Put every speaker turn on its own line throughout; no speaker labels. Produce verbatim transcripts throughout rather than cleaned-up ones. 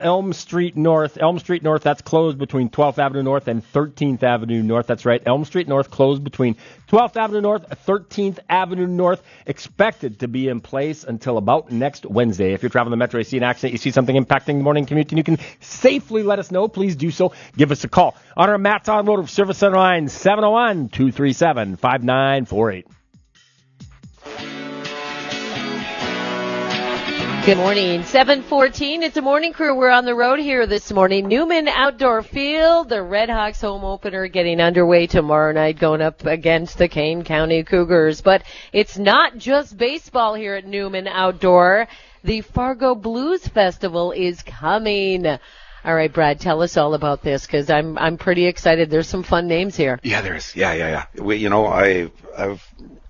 Elm Street North. Elm Street North, that's closed between twelfth Avenue North and thirteenth Avenue North. That's right. Elm Street North closed between twelfth Avenue North, thirteenth Avenue North. Expected to be in place until about next Wednesday. If you're traveling the Metro, you see an accident, you see something impacting the morning commute, and you can safely let us know, please do so. Give us a call on our Matt's Automotive Service Center line, seven oh one, two three seven, five nine four eight.
Good morning. seven fourteen. It's a morning crew. We're on the road here this morning. Newman Outdoor Field, the Red Hawks home opener getting underway tomorrow night, going up against the Kane County Cougars. But it's not just baseball here at Newman Outdoor. The Fargo Blues Festival is coming. All right, Brad, tell us all about this, because I'm I'm pretty excited. There's some fun names here.
Yeah, there's. Yeah, yeah, yeah. We, you know, I I've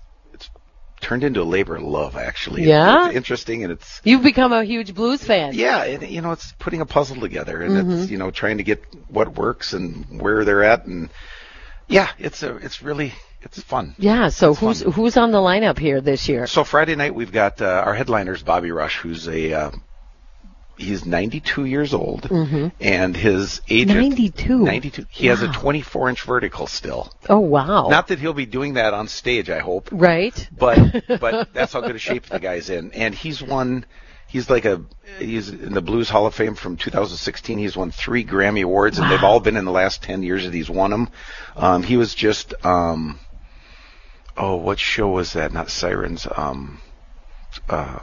turned into a labor of love, actually.
Yeah?
It's interesting, and it's...
You've become a huge blues fan.
Yeah, and, you know, it's putting a puzzle together, and
Mm-hmm.
it's, you know, trying to get what works and where they're at, and, yeah, it's a, it's really, it's fun.
Yeah, so
It's
who's
fun.
who's on the lineup here this year?
So Friday night, we've got uh, our headliners, Bobby Rush, who's a... Uh, he's ninety-two years old,
Mm-hmm.
and his agent...
ninety-two?
ninety-two. He has a
Wow.
twenty-four inch vertical still.
Oh, wow.
Not that he'll be doing that on stage, I hope.
Right.
But but that's how good a shape the guy's in. And he's won, he's like a, he's in the Blues Hall of Fame from two thousand sixteen. He's won three Grammy Awards, and
Wow.
they've all been in the last ten years that he's won them. Um, he was just, um, oh, what show was that? Not Sirens. Um, uh,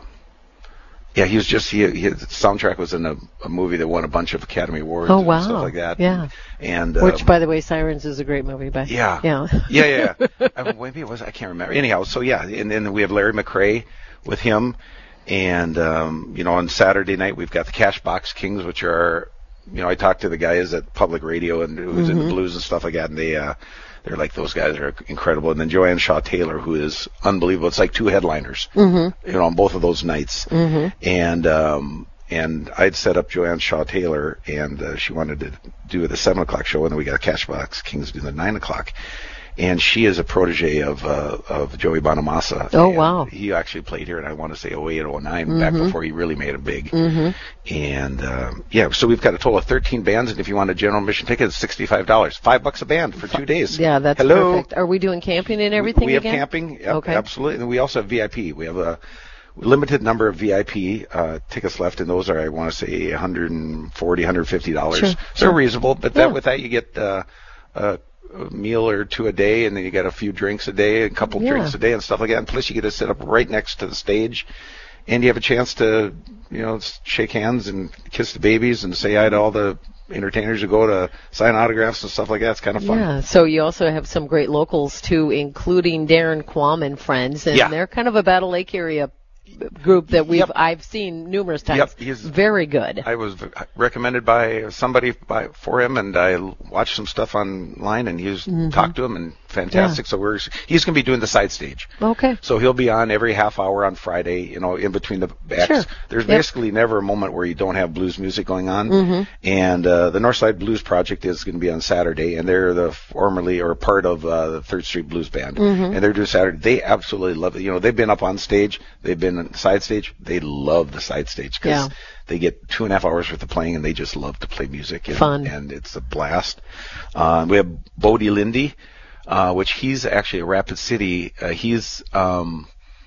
yeah, he was just, he, his soundtrack was in a, a movie that won a bunch of Academy Awards
Oh,
and
wow.
stuff like that.
Yeah.
And, uh,
Which, by the way, Sirens is a great movie. By
yeah.
Yeah.
yeah, yeah, yeah. I mean, maybe it was, I can't remember. Anyhow, so yeah, and then we have Larry McRae with him. And, um, you know, on Saturday night, we've got the Cashbox Kings, which are, you know, I talked to the guys at Public Radio and who's
Mm-hmm.
in the blues and stuff like that, and they, uh, they're like, those guys are incredible. And then Joanne Shaw Taylor, who is unbelievable. It's like two headliners,
Mm-hmm.
you know, on both of those nights.
Mm-hmm.
And, um, and I'd set up Joanne Shaw Taylor, and uh, she wanted to do the seven o'clock show, and then we got Cashbox Kings doing the nine o'clock. And she is a protege of uh, of Joey Bonamassa.
Oh,
And
wow.
He actually played here, and I want to say oh eight, oh nine, back before he really made it big.
Mm-hmm.
And, um, yeah, so we've got a total of thirteen bands, and if you want a general admission ticket, it's sixty-five dollars. Five bucks a band for two days.
Yeah, that's
Hello.
perfect. Are we doing camping and everything
We have
again?
camping, yep,
Okay.
absolutely. And we also have V I P. We have a limited number of V I P uh, tickets left, and those are, I want to say, one forty dollars, one fifty dollars.
Sure,
So
sure.
they're reasonable, but
Yeah.
that with that you get uh, a, a meal or two a day, and then you get a few drinks a day, a couple
Yeah.
drinks a day, and stuff like that. And plus, you get to sit up right next to the stage, and you have a chance to, you know, shake hands and kiss the babies and say hi to all the entertainers who go to sign autographs and stuff like that. It's kind of fun.
Yeah, so you also have some great locals, too, including Darren Quam and friends, and
Yeah.
they're kind of a Battle Lake area group that we've
Yep.
I've seen numerous times.
Yep, he's-
Very good.
I was recommended by somebody by for him, and I watched some stuff online, and he was talked to him, and fantastic.
Yeah.
So we're he's going to be doing the side stage.
Okay.
So he'll be on every half hour on Friday, you know, in between the acts.
Sure.
There's
Yep.
basically never a moment where you don't have blues music going on.
Mm-hmm.
And uh, the Northside Blues Project is going to be on Saturday, and they're the formerly or part of uh, the Third Street Blues Band,
Mm-hmm.
and they're doing Saturday. They absolutely love it. You know, they've been up on stage, they've been on side stage. They love the side stage because
Yeah.
they get two and a half hours worth of playing, and they just love to play music. And,
Fun.
and it's a blast. Uh, we have Bodie Lindy. Uh, which he's actually a Rapid City. Uh, he's, um,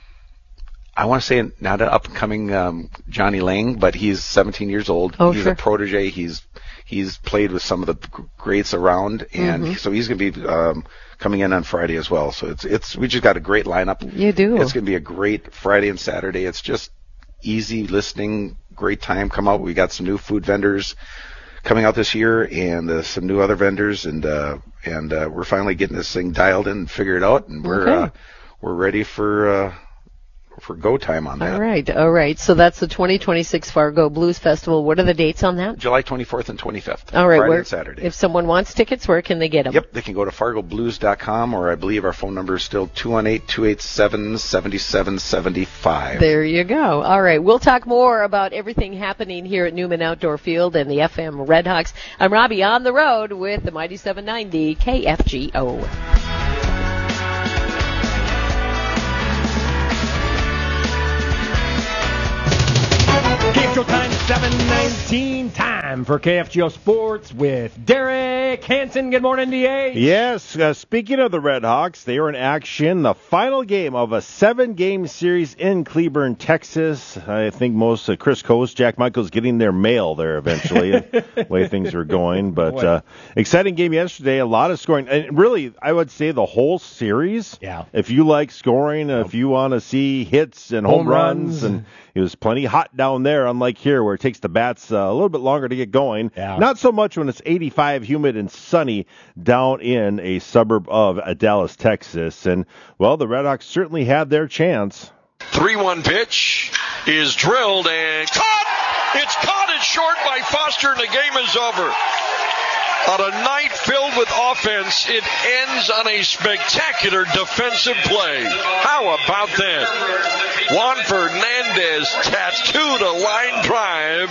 I want to say not an up-and-coming um, Johnny Lang, but he's seventeen years old.
Oh,
he's
sure.
a protege. He's he's played with some of the g- greats around, and
Mm-hmm.
so he's going to be um, coming in on Friday as well. So it's it's we just got a great lineup.
You do.
It's going to be a great Friday and Saturday. It's just easy listening, great time. Come out. We got some new food vendors coming out this year, and uh, some new other vendors, and uh, and uh, we're finally getting this thing dialed in and figured out, and we're
Okay.
uh, we're ready for uh, for go time on that.
All right, all right. So that's the twenty twenty-six Fargo Blues Festival. What are the dates on that?
July twenty-fourth and twenty-fifth.
All right,
Friday
where,
and Saturday.
if someone wants tickets, where can they get them?
Yep, they can go to fargo blues dot com, or I believe our phone number is still two one eight, two eight seven, seven seven seven five.
There you go. All right, we'll talk more about everything happening here at Newman Outdoor Field and the F M Redhawks. I'm Robbie on the road with the Mighty seven ninety K F G O.
Game show time. seven nineteen, time for K F G O Sports with Derek Hansen. Good morning, D A.
Yes, uh, speaking of the Red Hawks, they are in action. The final game of a seven-game series in Cleburne, Texas. I think most uh, Chris Coast, Jack Michaels getting their mail there eventually, the way things are going. But uh, exciting game yesterday, a lot of scoring. And really, I would say the whole series,
yeah.
if you like scoring, if you want to see hits and home, home runs, runs, and it was plenty hot down there, unlike here where it takes the bats uh, a little bit longer to get going.
Yeah.
Not so much when it's eighty-five, humid, and sunny down in a suburb of Dallas, Texas. And, well, the Red Hawks certainly had their chance.
three one pitch is drilled and caught! It's caught and short by Foster, and the game is over. On a night filled with offense, it ends on a spectacular defensive play. How about that? Juan Fernandez tattooed a line drive,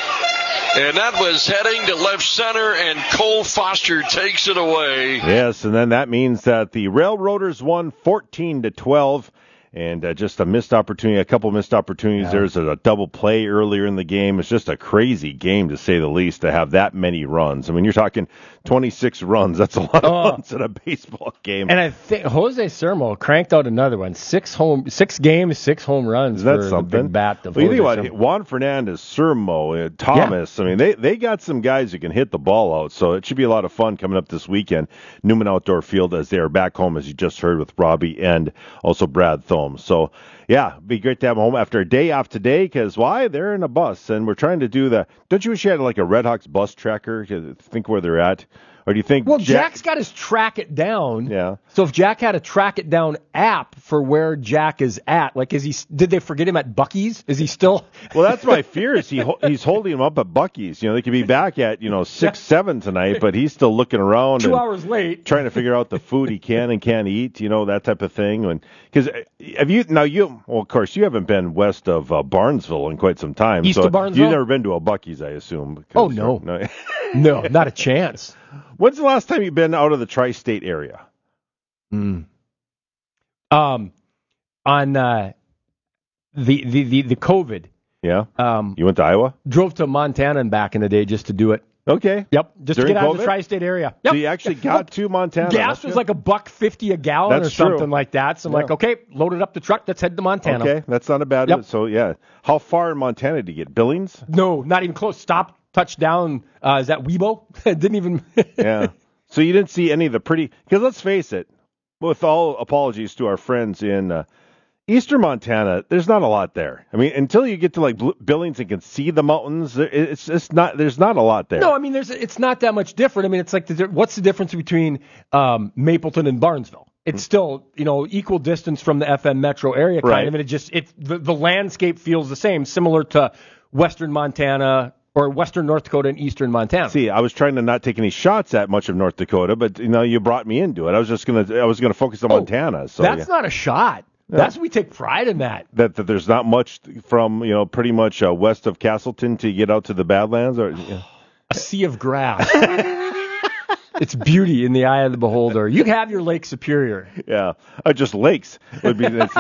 and that was heading to left center, and Cole Foster takes it away.
Yes, and then that means that the Railroaders won fourteen to twelve. And uh, just a missed opportunity, a couple missed opportunities. Yeah. There's a, a double play earlier in the game. It's just a crazy game, to say the least, to have that many runs. I mean, you're talking twenty-six runs. That's a lot of
oh.
runs in a baseball game.
And I think Jose Sermo cranked out another one. Six home, six games, six home runs.
Is that
for
something?
The big bat
well, you think about it, Juan Fernandez, Sermo, uh, Thomas. Yeah. I mean, they, they got some guys who can hit the ball out. So it should be a lot of fun coming up this weekend. Newman Outdoor Field, as they are back home, as you just heard, with Robbie and also Brad Thome. So, yeah, it'd be great to have them home after a day off today, because why? They're in a bus, and we're trying to do the – don't you wish you had like a Red Hawks bus tracker to think where they're at? Or do you think
Well,
Jack,
Jack's got his track it down.
Yeah.
So if Jack had a track it down app for where Jack is at, like, is he? Did they forget him at Buc-ee's? Is he still?
Well, that's my fear. Is he? He's holding him up at Buc-ee's. You know, they could be back at you know six, yeah. seven tonight, but he's still looking around.
Two
and
hours late,
trying to figure out the food he can and can't eat. You know, that type of thing. And because have you now you? Well, of course, you haven't been west of uh, Barnesville in quite some time.
East
so
of Barnesville.
You've never been to a Buc-ee's, I assume.
Oh no,
no,
no, not a chance.
When's the last time you've been out of the tri-state area?
Mm. Um, on uh, the, the the the COVID.
Yeah.
Um,
you went to Iowa?
Drove to Montana and back in the day just to do it.
Okay.
Yep. Just
During
to get out
COVID?
of the tri-state area. Yep.
So you actually got to Montana.
Gas was like a buck fifty a gallon
That's
or something
true.
like that. So I'm
yeah.
like, okay, loaded up the truck. Let's head to Montana.
Okay, that's not a bad.
Yep.
So yeah, how far in Montana did you get? Billings?
No, not even close. Stop, touchdown. Uh, is that Weibo? Didn't even.
Yeah. So you didn't see any of the pretty, because let's face it, with all apologies to our friends in uh, eastern Montana, there's not a lot there. I mean, until you get to like Billings and can see the mountains, it's it's not there's not a lot there.
No, I mean, there's it's not that much different. I mean, it's like the, what's the difference between um, Mapleton and Barnesville? It's still, you know, equal distance from the F M metro area kind
right.
of, and it just it the, the landscape feels the same, similar to western Montana. Or western North Dakota and eastern Montana.
See, I was trying to not take any shots at much of North Dakota, but you know, you brought me into it. I was just gonna, I was gonna focus on
oh,
Montana. So
that's
yeah.
not a shot.
Yeah.
That's we take pride in that.
That that there's not much from you know pretty much uh, west of Castleton to get out to the Badlands, or yeah.
A sea of grass. It's beauty in the eye of the beholder. You have your Lake Superior.
Yeah, uh, just lakes would be. The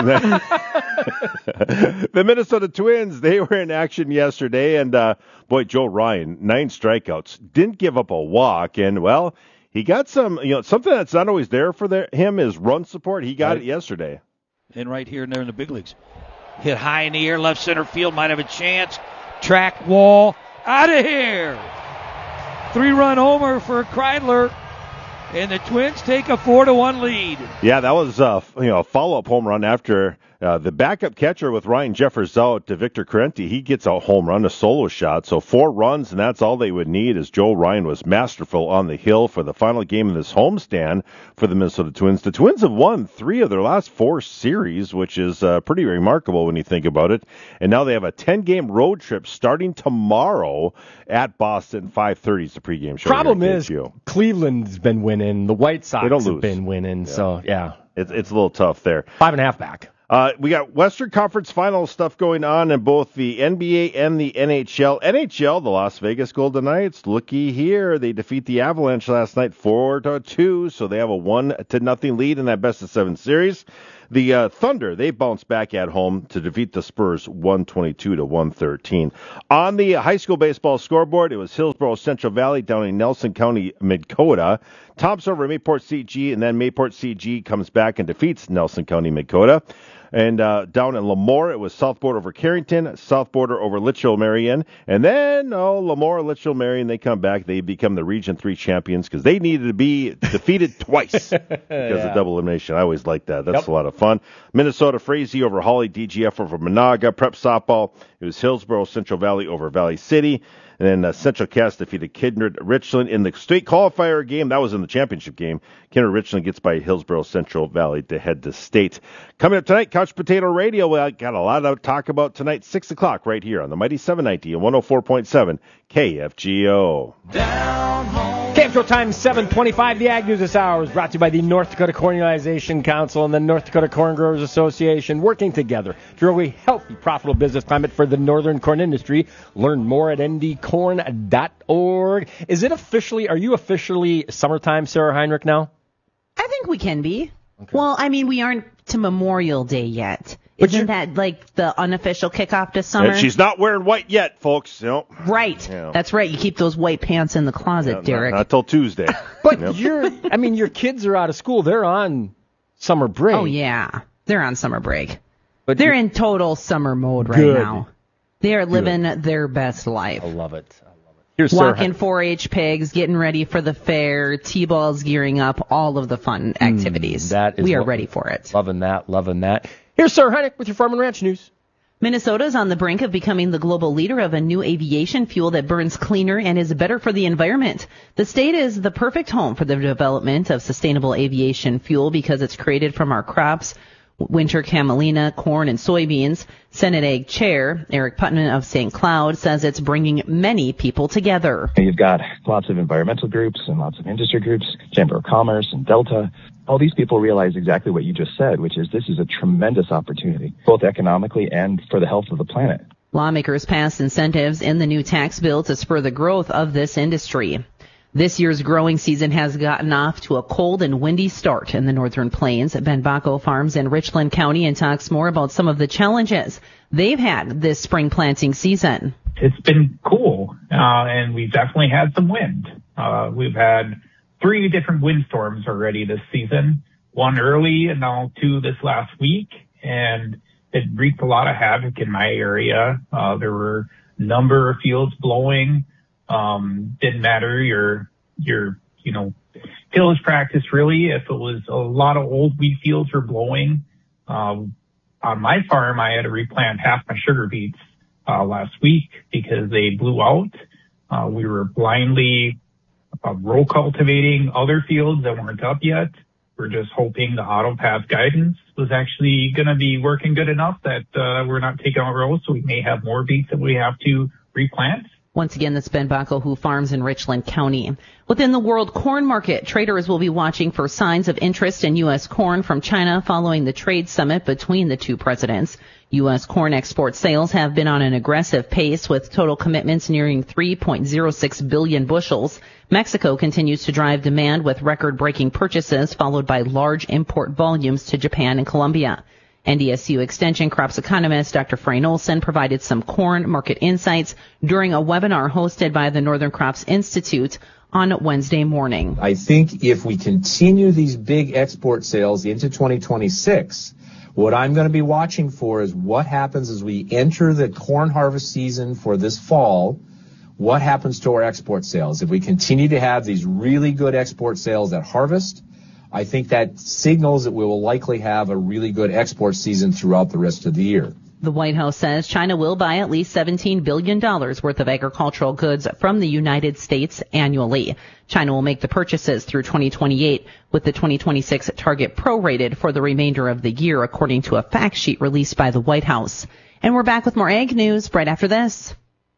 Minnesota Twins, they were in action yesterday, and uh, boy, Joe Ryan, nine strikeouts, didn't give up a walk, and well, he got some. You know, something that's not always there for their, him is run support. He got right. it yesterday.
And right here and there in the big leagues, hit high in the air, left center field, might have a chance. Track wall, out of here. Three-run homer for Kreidler, and the Twins take a four to one lead.
Yeah, that was uh, you know a follow-up home run after uh, the backup catcher with Ryan Jeffers out to Victor Correnti. He gets a home run, a solo shot. So four runs, and that's all they would need, as Joe Ryan was masterful on the hill for the final game of this homestand for the Minnesota Twins. The Twins have won three of their last four series, which is uh, pretty remarkable when you think about it. And now they have a ten-game road trip starting tomorrow at Boston. five thirty is the pregame show.
Problem is, Cleveland's been winning. The White Sox have
lose.
been winning.
Yeah.
So, yeah.
It's, it's a little tough there.
Five and a half back.
Uh, we got Western Conference Finals stuff going on in both the N B A and the N H L. N H L, the Las Vegas Golden Knights, looky here. They defeat the Avalanche last night four to two, so they have a one to nothing lead in that best of seven series. The uh, Thunder, they bounced back at home to defeat the Spurs one twenty-two to one thirteen. On the high school baseball scoreboard, it was Hillsborough Central Valley down in Nelson County, Midkota. Tops over Mayport C G, and then Mayport C G comes back and defeats Nelson County, Midkota. And uh, down in Lemoore, it was South Border over Carrington, South Border over Litchfield Marion. And then, oh, Lemoore, Litchfield Marion, they come back. They become the Region three champions because they needed to be defeated twice because
yeah.
of double elimination. I always like that. That's
Yep.
a lot of fun. Minnesota Frazee over Hawley, D G F over Monaga. Prep softball, it was Hillsborough Central Valley over Valley City. And then uh, Central Cass defeated Kindred Richland in the state qualifier game. That was in the championship game. Kindred Richland gets by Hillsborough Central Valley to head to state. Coming up tonight, Couch Potato Radio. We got a lot to talk about tonight, six o'clock right here on the Mighty seven ninety and one oh four point seven K F G O.
Down home. K F G O time seven twenty-five. The Ag News this hour is brought to you by the North Dakota Cornization Council and the North Dakota Corn Growers Association, working together to grow a healthy, profitable business climate for the northern corn industry. Learn more at n d corn dot org. Is it officially, are you officially summertime, Sarah Heinrich, now?
I think we can be.
Okay.
Well, I mean, we aren't to Memorial Day yet.
But
Isn't
you're-
that like the unofficial kickoff to summer?
And she's not wearing white yet, folks. You know,
Right.
Yeah.
That's right. You keep those white pants in the closet,
not,
Derek.
not till Tuesday.
But
Yep.
you're, I mean, your kids are out of school. They're on summer break.
Oh, yeah. They're on summer break.
But
They're
you-
in total summer mode right
Good.
now. They are living their best life.
I love it. I love it. Here's Sarah
Walking four H pigs, getting ready for the fair, T-balls gearing up, all of the fun activities.
Mm, that is
we are
what-
ready for it.
Loving that, loving that. Here's Sarah Heinrich with your Farm and Ranch News.
Minnesota is on the brink of becoming the global leader of a new aviation fuel that burns cleaner and is better for the environment. The state is the perfect home for the development of sustainable aviation fuel because it's created from our crops, winter camelina, corn, and soybeans. Senate Ag Chair Eric Putnam of Saint Cloud says it's bringing many people together.
You've got lots of environmental groups and lots of industry groups, Chamber of Commerce and Delta. All these people realize exactly what you just said, which is this is a tremendous opportunity, both economically and for the health of the planet.
Lawmakers passed incentives in the new tax bill to spur the growth of this industry. This year's growing season has gotten off to a cold and windy start in the Northern Plains. Ben Bacco Farms in Richland County and talks more about some of the challenges they've had this spring planting season.
It's been cool, uh, and we've definitely had some wind. Uh, we've had three different windstorms already this season, one early and now two this last week, and it wreaked a lot of havoc in my area. Uh, there were a number of fields blowing. Um, didn't matter your, your, you know, tillage practice really. If it was a lot of old wheat fields were blowing, um, on my farm, I had to replant half my sugar beets, uh, last week because they blew out. Uh, we were blindly uh, row cultivating other fields that weren't up yet. We're just hoping the AutoPath guidance was actually going to be working good enough that, uh, we're not taking out rows. So we may have more beets that we have to replant.
Once again, that's Ben Bacco, who farms in Richland County. Within the world corn market, traders will be watching for signs of interest in U S corn from China following the trade summit between the two presidents. U S corn export sales have been on an aggressive pace with total commitments nearing three point oh six billion bushels. Mexico continues to drive demand with record-breaking purchases followed by large import volumes to Japan and Colombia. N D S U Extension crops economist Doctor Frayne Olson provided some corn market insights during a webinar hosted by the Northern Crops Institute on Wednesday morning.
I think if we continue these big export sales into twenty twenty-six, what I'm going to be watching for is what happens as we enter the corn harvest season for this fall. What happens to our export sales? If we continue to have these really good export sales at harvest, I think that signals that we will likely have a really good export season throughout the rest of the year.
The White House says China will buy at least seventeen billion dollars worth of agricultural goods from the United States annually. China will make the purchases through twenty twenty-eight, with the twenty twenty-six target prorated for the remainder of the year, according to a fact sheet released by the White House. And we're back with more Ag News right after this.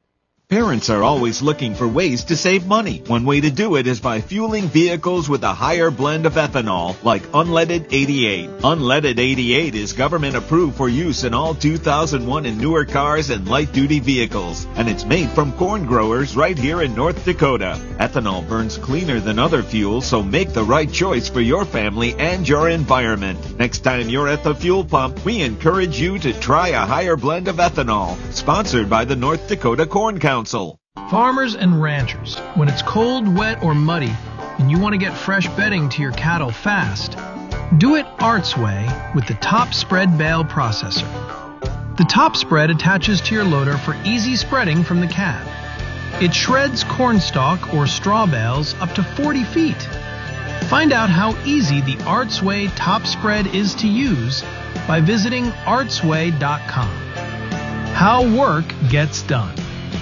Parents are always looking for ways to save money. One way to do it is by fueling vehicles with a higher blend of ethanol, like Unleaded eighty-eight. Unleaded eighty-eight is government approved for use in all two thousand one and newer cars and light-duty vehicles, and it's made from corn growers right here in North Dakota. Ethanol burns cleaner than other fuels, so make the right choice for your family and your environment. Next time you're at the fuel pump, we encourage you to try a higher blend of ethanol. Sponsored by the North Dakota Corn Council.
Farmers and ranchers, when it's cold, wet, or muddy, and you want to get fresh bedding to your cattle fast, do it Arts Way with the Top Spread Bale Processor. The Top Spread attaches to your loader for easy spreading from the cab. It shreds corn stalk or straw bales up to forty feet. Find out how easy the Arts Way Top Spread is to use by visiting arts way dot com. How work gets done.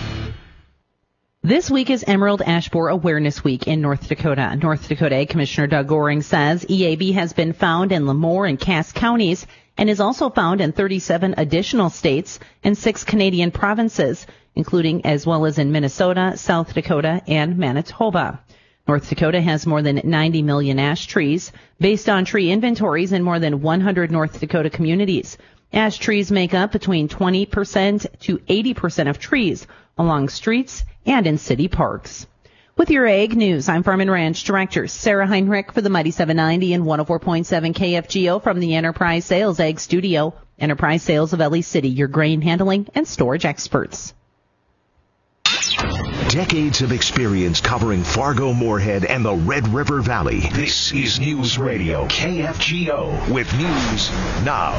This week is Emerald Ash Borer Awareness Week in North Dakota. North Dakota Ag Commissioner Doug Goring says E A B has been found in Lemoore and Cass counties and is also found in thirty-seven additional states and six Canadian provinces, including as well as in Minnesota, South Dakota, and Manitoba. North Dakota has more than ninety million ash trees based on tree inventories in more than one hundred North Dakota communities. Ash trees make up between twenty percent to eighty percent of trees along streets and in city parks. With your Ag News, I'm Farm and Ranch Director Sarah Heinrich for the Mighty seven ninety and one oh four point seven K F G O from the Enterprise Sales Ag Studio. Enterprise Sales of Ellie City, your grain handling and storage experts.
Decades of experience covering Fargo, Moorhead, and the Red River Valley. This is News Radio K F G O with news now.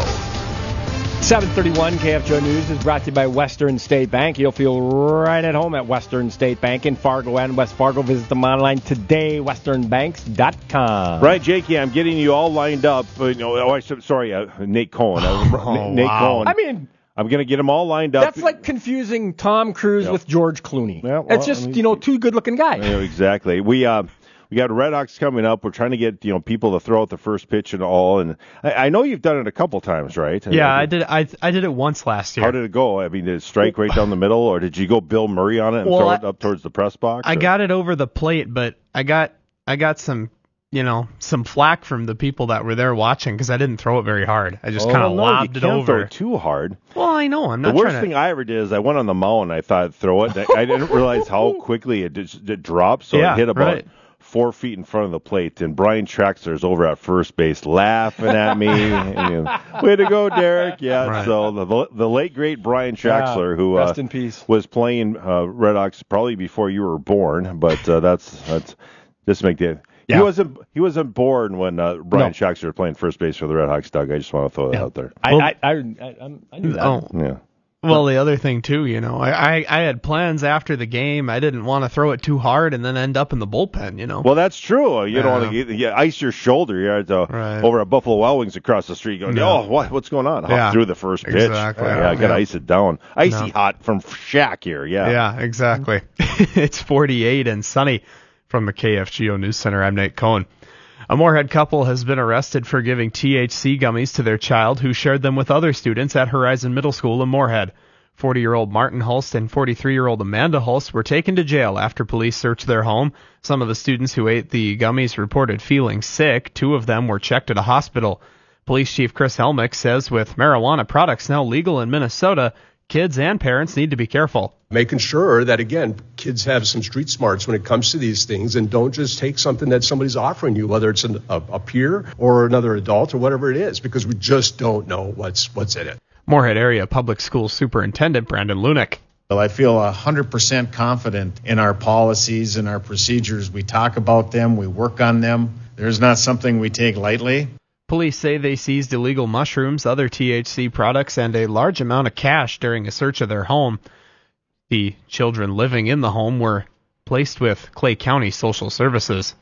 seven thirty-one K F G O News is brought to you by Western State Bank. You'll feel right at home at Western State Bank in Fargo and West Fargo. Visit them online today, western banks dot com.
Right, Jakey, I'm getting you all lined up. Uh, you know, oh, I, sorry, uh, Nate Cohen.
Oh,
Nate
wow.
Cohen.
I mean,
I'm going to get them all lined up.
That's like confusing Tom Cruise
Yep.
with George Clooney.
Yeah, well,
it's just,
I mean,
you know, two good-looking guys.
Yeah, exactly. We uh, we got Red Hawks coming up. We're trying to get you know people to throw out the first pitch and all. And I, I know you've done it a couple times, right?
Yeah, I did. I I did it once last year.
How did it go? I mean, did it strike right down the middle, or did you go Bill Murray on it and
Well,
throw
I-
it up towards the press box?
I
or?
got it over the plate, but I got I got some you know some flack from the people that were there watching because I didn't throw it very hard. I just
Oh,
kind of
no,
lobbed
you
it
can't
over.
Throw it too hard.
Well, I know. I'm not
The worst
trying to.
thing I ever did is I went on the mound. I thought I'd throw it. I didn't realize how quickly it, just, it dropped, so
Yeah,
it hit about
right.
four feet in front of the plate. And Brian Traxler's over at first base laughing at me. and, you know, way to go, Derek! Yeah.
Right.
So the the late great Brian Traxler,
Yeah,
who
rest
uh,
in peace.
was playing uh, Red Hawks probably before you were born, but uh, that's that's just make the.
Yeah.
He wasn't. He wasn't born when uh, Brian
No.
Traxler was playing first base for the Red Hawks. Doug, I just want to throw that out there.
I,
Well-
I, I, I, I'm- I knew that.
Oh.
Yeah.
Well, the other thing too, you know, I, I I had plans after the game. I didn't want to throw it too hard and then end up in the bullpen. You know.
Well, that's true. You don't
Yeah.
want to get, yeah, ice your shoulder. You're at, uh,
Right.
over at Buffalo Wild Wings across the street going,
No.
oh, what, what's going on? Hop
Yeah.
through the first pitch.
Exactly.
Yeah, I got to
Yeah.
ice it down. Icy
No.
hot from Shaq here. Yeah.
Yeah, exactly. It's forty-eight and sunny. From the K F G O News Center, I'm Nate Cohen. A Moorhead couple has been arrested for giving T H C gummies to their child who shared them with other students at Horizon Middle School in Moorhead. forty-year-old Martin Hulst and forty-three-year-old Amanda Hulst were taken to jail after police searched their home. Some of the students who ate the gummies reported feeling sick. Two of them were checked at a hospital. Police Chief Chris Helmick says with marijuana products now legal in Minnesota, kids and parents need to be careful.
Making sure that, again, kids have some street smarts when it comes to these things and don't just take something that somebody's offering you, whether it's an, a, a peer or another adult or whatever it is, because we just don't know what's what's in it.
Moorhead Area Public School Superintendent Brandon Lunick.
Well, I feel one hundred percent confident in our policies and our procedures. We talk about them. We work on them. There's not something we take lightly.
Police say they seized illegal mushrooms, other T H C products, and a large amount of cash during a search of their home. The children living in the home were placed with Clay County Social Services.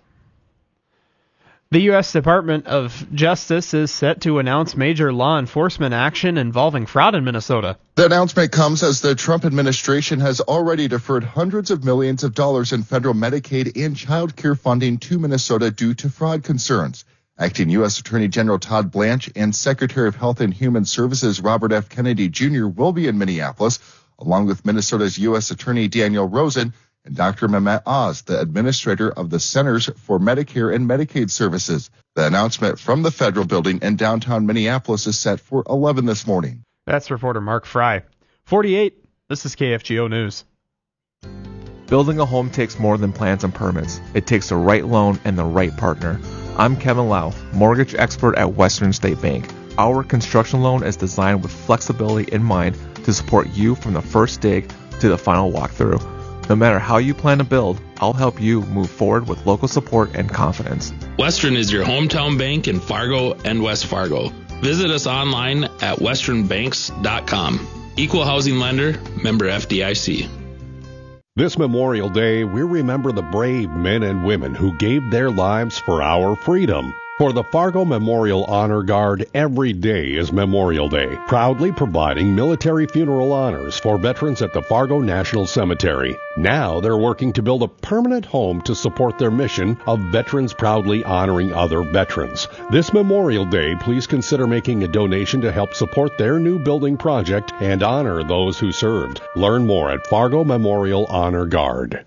The U S Department of Justice is set to announce major law enforcement action involving fraud in Minnesota.
The announcement comes as the Trump administration has already deferred hundreds of millions of dollars in federal Medicaid and child care funding to Minnesota due to fraud concerns. Acting U S Attorney General Todd Blanche and Secretary of Health and Human Services Robert F. Kennedy Junior will be in Minneapolis, along with Minnesota's U S Attorney Daniel Rosen and Doctor Mehmet Oz, the administrator of the Centers for Medicare and Medicaid Services. The announcement from the federal building in downtown Minneapolis is set for eleven this morning.
That's reporter Mark Fry. forty-eight, this is K F G O News.
Building a home takes more than plans and permits. It takes the right loan and the right partner. I'm Kevin Lau, mortgage expert at Western State Bank. Our construction loan is designed with flexibility in mind to support you from the first dig to the final walkthrough. No matter how you plan to build, I'll help you move forward with local support and confidence.
Western is your hometown bank in Fargo and West Fargo. Visit us online at western banks dot com. Equal housing lender, member F D I C.
This Memorial Day, we remember the brave men and women who gave their lives for our freedom. For the Fargo Memorial Honor Guard, every day is Memorial Day, proudly providing military funeral honors for veterans at the Fargo National Cemetery. Now they're working to build a permanent home to support their mission of veterans proudly honoring other veterans. This Memorial Day, please consider making a donation to help support their new building project and honor those who served. Learn more at Fargo Memorial Honor Guard.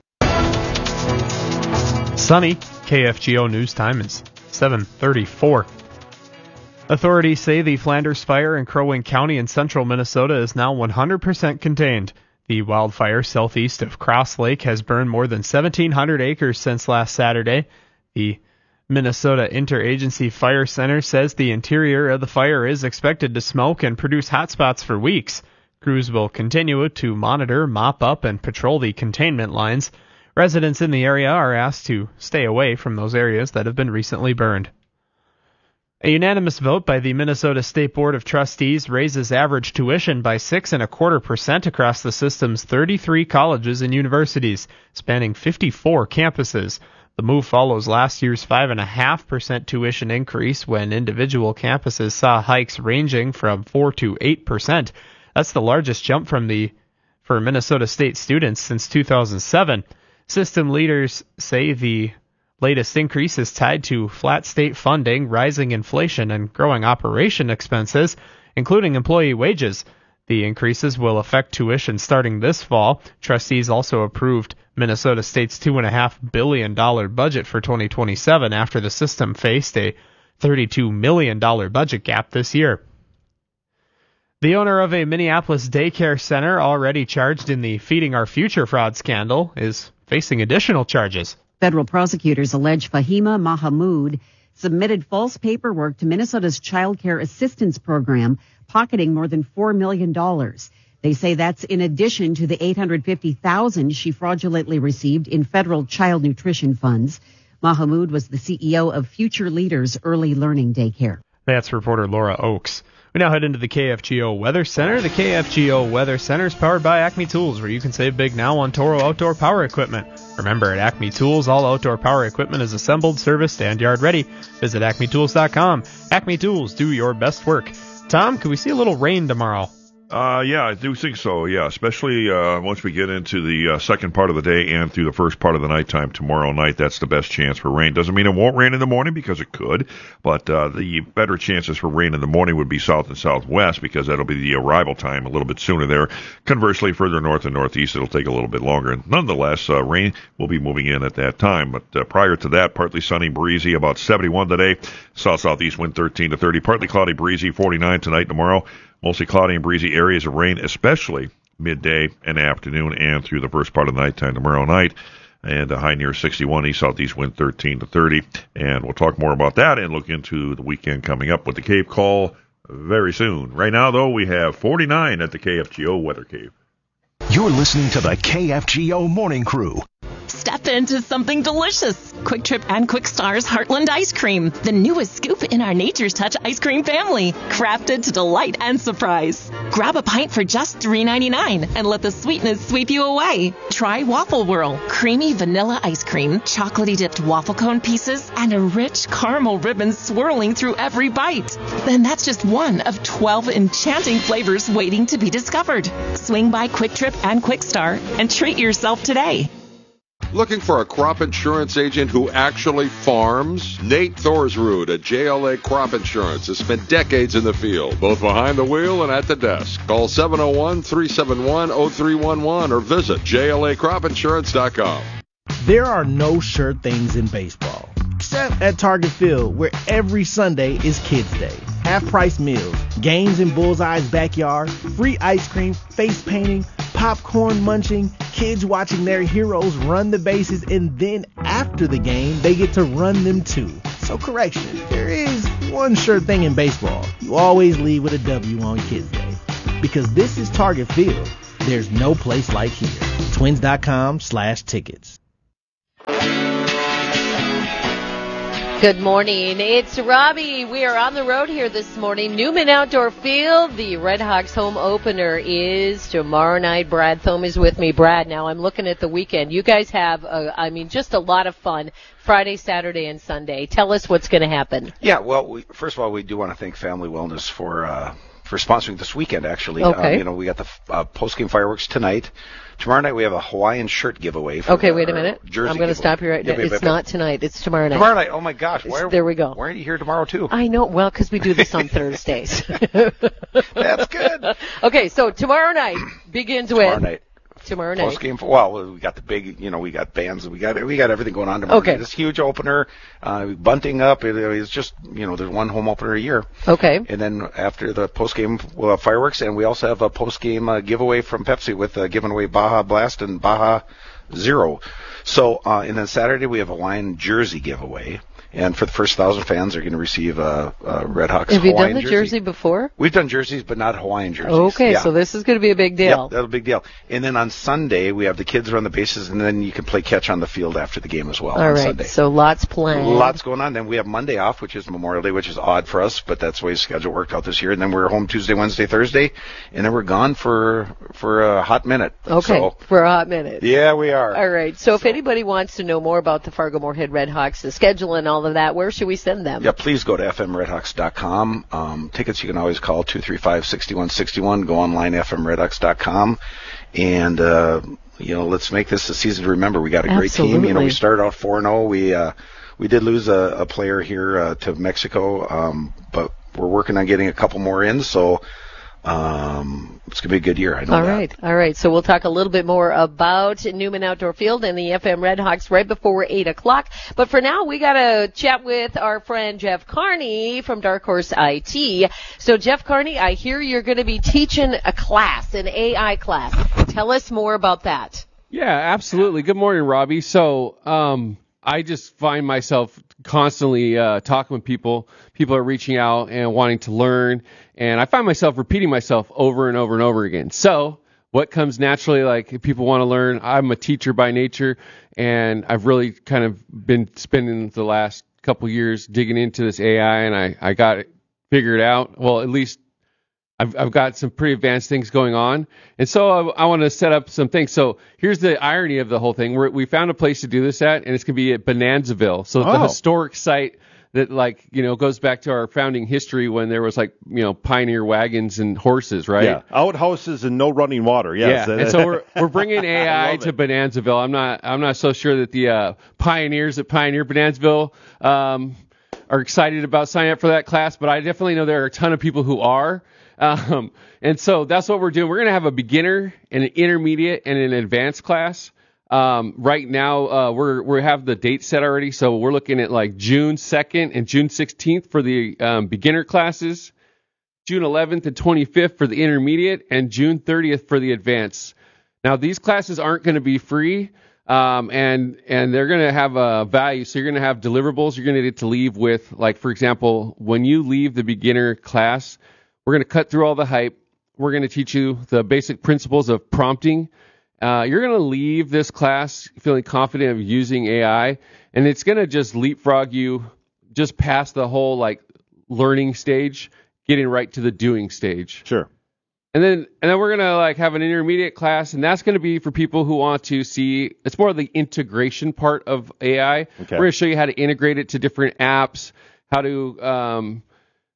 Sunny, K F G O News Time is seven thirty-four. Authorities say the Flanders fire in Crow Wing County in central Minnesota is now one hundred percent contained. The wildfire southeast of Cross Lake has burned more than seventeen hundred acres since last Saturday. The Minnesota Interagency Fire Center says the interior of the fire is expected to smoke and produce hotspots for weeks. Crews will continue to monitor, mop up, and patrol the containment lines. Residents in the area are asked to stay away from those areas that have been recently burned. A unanimous vote by the Minnesota State Board of Trustees raises average tuition by six and a quarter percent across the system's thirty-three colleges and universities, spanning fifty-four campuses. The move follows last year's five and a half percent tuition increase when individual campuses saw hikes ranging from four to eight percent. That's the largest jump from the for Minnesota State students since two thousand seven. System leaders say the latest increase is tied to flat state funding, rising inflation, and growing operation expenses, including employee wages. The increases will affect tuition starting this fall. Trustees also approved Minnesota State's two point five billion dollars budget for twenty twenty-seven after the system faced a thirty-two million dollars budget gap this year. The owner of a Minneapolis daycare center already charged in the Feeding Our Future fraud scandal is facing additional charges.
Federal prosecutors allege Fahima Mahamud submitted false paperwork to Minnesota's Child Care Assistance Program, pocketing more than four million dollars. They say that's in addition to the eight hundred fifty thousand dollars she fraudulently received in federal child nutrition funds. Mahamud was the C E O of Future Leaders Early Learning Daycare.
That's reporter Laura Oakes. We now head into the K F G O Weather Center. The K F G O Weather Center is powered by Acme Tools, where you can save big now on Toro outdoor power equipment. Remember, at Acme Tools, all outdoor power equipment is assembled, serviced, and yard ready. Visit acme tools dot com. Acme Tools, do your best work. Tom, can we see a little rain tomorrow?
Uh, yeah, I do think so, yeah, especially uh, once we get into the uh, second part of the day and through the first part of the nighttime tomorrow night. That's the best chance for rain. Doesn't mean it won't rain in the morning, because it could, but uh, the better chances for rain in the morning would be south and southwest, because that'll be the arrival time a little bit sooner there. Conversely, further north and northeast, it'll take a little bit longer. And nonetheless, uh, rain will be moving in at that time, but uh, prior to that, partly sunny, breezy, about seventy-one today, south-southeast wind thirteen to thirty, partly cloudy, breezy, forty-nine tonight, tomorrow. Mostly cloudy and breezy, areas of rain, especially midday and afternoon and through the first part of the nighttime tomorrow night. And a high near sixty-one, east southeast wind thirteen to thirty. And we'll talk more about that and look into the weekend coming up with the Cave Call very soon. Right now, though, we have forty-nine at the K F G O Weather Cave.
You're listening to the K F G O Morning Crew.
Step into something delicious. Quick Trip and Quick Star's Heartland Ice Cream, the newest scoop in our Nature's Touch ice cream family, crafted to delight and surprise. Grab a pint for just three ninety-nine and let the sweetness sweep you away. Try Waffle Whirl, creamy vanilla ice cream, chocolatey dipped waffle cone pieces, and a rich caramel ribbon swirling through every bite. Then that's just one of twelve enchanting flavors waiting to be discovered. Swing by Quick Trip and Quick Star and treat yourself today.
Looking for a crop insurance agent who actually farms? Nate Thorsrud at J L A Crop Insurance has spent decades in the field, both behind the wheel and at the desk. Call seven oh one, three seven one, oh three one one or visit J L A crop insurance dot com.
There are no sure things in baseball, except at Target Field, where every Sunday is Kids Day. Half-price meals, games in Bullseye's backyard, free ice cream, face painting, popcorn munching, kids watching their heroes run the bases, and then after the game, they get to run them too. So correction, there is one sure thing in baseball. You always leave with a W on Kids Day. Because this is Target Field. There's no place like here. Twins.com slash tickets.
Good morning. It's Robbie. We are on the road here this morning. Newman Outdoor Field. The Red Hawks home opener is tomorrow night. Brad Thome is with me. Brad, now I'm looking at the weekend. You guys have, uh, I mean, just a lot of fun Friday, Saturday, and Sunday. Tell us what's going to happen.
Yeah, well, we, first of all, we do want to thank Family Wellness for uh, for sponsoring this weekend, actually.
Okay.
Um, you know, we got the uh, post-game fireworks tonight. Tomorrow night we have a Hawaiian shirt giveaway. For
Okay,
the,
wait a minute.
Jersey
I'm going to stop you right now.
Yeah, yeah,
It's
yeah,
not tonight. It's tomorrow night.
Tomorrow night. Oh my gosh! Why are,
there we go.
Why aren't you here tomorrow too?
I know. Well, because we do this on Thursdays.
That's good.
Okay, so tomorrow night begins with
Tomorrow night.
Tomorrow night.
Post game. Well, we got the big. You know, we got bands. We got we got everything going on tomorrow.
Okay.
Night. This huge opener, uh, bunting up. It, it's just you know, there's one home opener a year.
Okay.
And then after the post game, we'll have fireworks, and we also have a post game uh, giveaway from Pepsi with uh, giving away Baja Blast and Baja Zero. So, uh, and then Saturday we have a Hawaiian jersey giveaway. And for the first thousand fans, they're going to receive a, a Red Hawks
Have you
Hawaiian
done the
jersey.
jersey before?
We've done jerseys, but not Hawaiian jerseys.
Okay,
yeah.
so this is going to be a big deal.
Yep, that's a big deal. And then on Sunday, we have the kids run the bases, and then you can play catch on the field after the game as well.
All
on
right,
Sunday.
so lots planned.
Lots going on. Then we have Monday off, which is Memorial Day, which is odd for us, but that's the way the schedule worked out this year. And then we're home Tuesday, Wednesday, Thursday, and then we're gone for for a hot minute.
Okay,
So,
for a hot minute.
yeah, we are.
All right, so, if anybody wants to know more about the Fargo-Moorhead Red Hawks, the schedule and all of that, where should we send them?
Yeah, please go to f m red hawks dot com. Um, tickets you can always call two three five, six one six one. Go online, f m red hawks dot com. And, uh, you know, let's make this a season to remember. We got a great team. You know, we started out four and oh. We, uh, we did lose a, a player here uh, to Mexico, um, but we're working on getting a couple more in. So, Um, it's going to be a good year. I know
All
that.
right. All right. So we'll talk a little bit more about Newman Outdoor Field and the F M Red Hawks right before eight o'clock. But for now, we got to chat with our friend Jeff Carney from Dark Horse I T. So, Jeff Carney, I hear you're going to be teaching a class, an A I class. Tell us more about that.
Yeah, absolutely. Good morning, Robbie. So, um, I just find myself constantly uh, talking with people. People are reaching out and wanting to learn, and I find myself repeating myself over and over and over again. So what comes naturally, like if people want to learn, I'm a teacher by nature, and I've really kind of been spending the last couple years digging into this A I, and I, I got it figured out. Well, at least I've, I've got some pretty advanced things going on. And so I, I want to set up some things. So here's the irony of the whole thing. We're, we found a place to do this at, and it's going to be at Bonanzaville. So
Oh.
the historic site that, like, you know, goes back to our founding history when there was, like, you know, pioneer wagons and horses, right?
Yeah, outhouses and no running water. Yes.
Yeah, and so we're we're bringing A I,
love
to
it.
Bonanzaville. I'm not I'm not so sure that the uh, pioneers at Pioneer Bonanzaville um, are excited about signing up for that class, but I definitely know there are a ton of people who are. Um, and so that's what we're doing. We're going to have a beginner and an intermediate and an advanced class. Um, right now, uh, we're, we have the date set already. So we're looking at like June second and June sixteenth for the, um, beginner classes, June eleventh and twenty-fifth for the intermediate, and June thirtieth for the advanced. Now, these classes aren't going to be free. Um, and, and they're going to have a value. So you're going to have deliverables. You're going to get to leave with, like, for example, when you leave the beginner class, we're going to cut through all the hype. We're going to teach you the basic principles of prompting. Uh, you're going to leave this class feeling confident of using A I, and it's going to just leapfrog you just past the whole, like, learning stage, getting right to the doing stage.
Sure.
And then and then we're going to, like, have an intermediate class, and that's going to be for people who want to see, it's more of the integration part of A I.
Okay.
We're going to show you how to integrate it to different apps, how to um,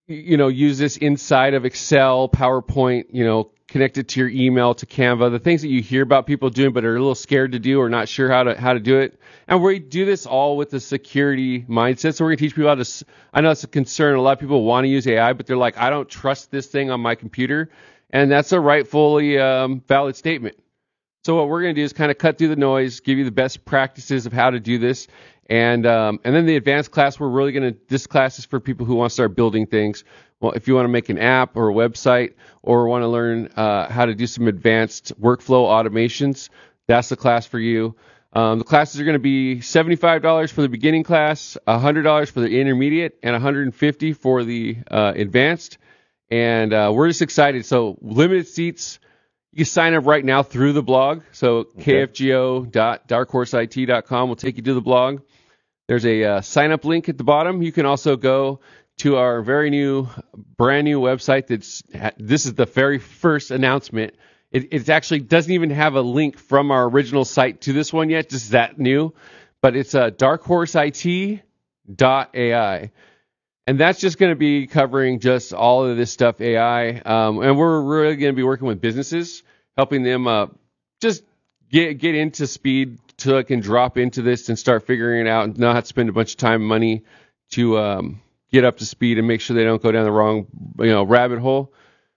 you know, use this inside of Excel, PowerPoint, you know, connect it to your email, to Canva, the things that you hear about people doing but are a little scared to do or not sure how to how to do it. And we do this all with a security mindset. So we're going to teach people how to, I know it's a concern. A lot of people want to use A I, but they're like, I don't trust this thing on my computer. And that's a rightfully um, valid statement. So what we're going to do is kind of cut through the noise, give you the best practices of how to do this. And um, and then the advanced class, we're really going to, this class is for people who want to start building things. Well, if you want to make an app or a website or want to learn uh, how to do some advanced workflow automations, that's the class for you. Um, the classes are going to be seventy-five dollars for the beginning class, one hundred dollars for the intermediate, and one hundred fifty dollars for the uh, advanced. And uh, we're just excited. So limited seats. You can sign up right now through the blog. So okay. k f g o dot dark horse I T dot com will take you to the blog. There's a uh, sign up link at the bottom. You can also go to our very new, brand new website. That's this is the very first announcement. It, it actually doesn't even have a link from our original site to this one yet. Just that new, but it's uh, dark horse I T dot A I. And that's just going to be covering just all of this stuff A I. Um, and we're really going to be working with businesses, helping them uh, just get get into speed so they can drop into this and start figuring it out and not have to spend a bunch of time and money to um, get up to speed and make sure they don't go down the wrong, you know, rabbit hole.